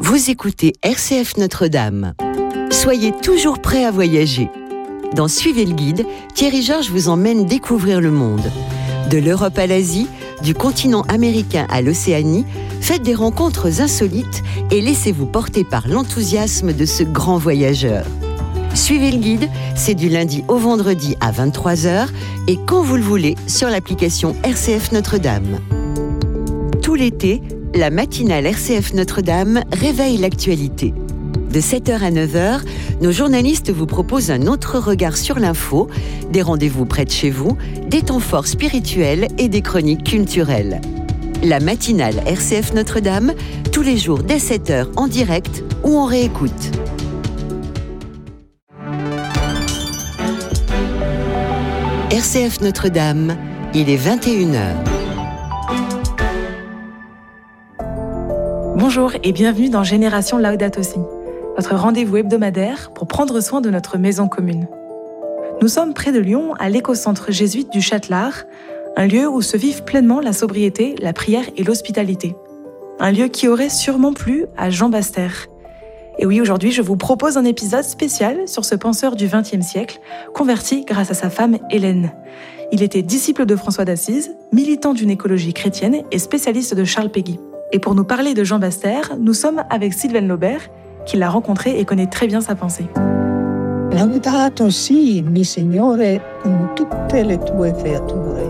Vous écoutez RCF Notre-Dame. Soyez toujours prêts à voyager. Dans Suivez le guide, Thierry Georges vous emmène découvrir le monde. De l'Europe à l'Asie, du continent américain à l'Océanie, faites des rencontres insolites et laissez-vous porter par l'enthousiasme de ce grand voyageur. Suivez le guide, c'est du lundi au vendredi à 23h et quand vous le voulez sur l'application RCF Notre-Dame. Tout l'été, la matinale RCF Notre-Dame réveille l'actualité. De 7h à 9h, nos journalistes vous proposent un autre regard sur l'info, des rendez-vous près de chez vous, des temps forts spirituels et des chroniques culturelles. La matinale RCF Notre-Dame, tous les jours dès 7h en direct ou en réécoute. RCF Notre-Dame, il est 21h. Bonjour et bienvenue dans Génération Laudato Si, votre rendez-vous hebdomadaire pour prendre soin de notre maison commune. Nous sommes près de Lyon, à l'écocentre jésuite du Châtelard, un lieu où se vivent pleinement la sobriété, la prière et l'hospitalité. Un lieu qui aurait sûrement plu à Jean Bastère. Et oui, aujourd'hui, je vous propose un épisode spécial sur ce penseur du XXe siècle, converti grâce à sa femme Hélène. Il était disciple de François d'Assise, militant d'une écologie chrétienne et spécialiste de Charles Péguy. Et pour nous parler de Jean Bastère, nous sommes avec Sylvaine Laubert, qui l'a rencontré et connaît très bien sa pensée. Laudato si, mi Signore, con tutte le tue creature.